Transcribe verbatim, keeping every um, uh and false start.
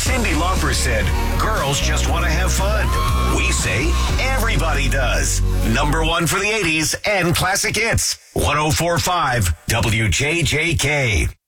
Cyndi Lauper said, girls just want to have fun. We say everybody does. Number one for the eighties and classic hits. one oh four point five W J J K.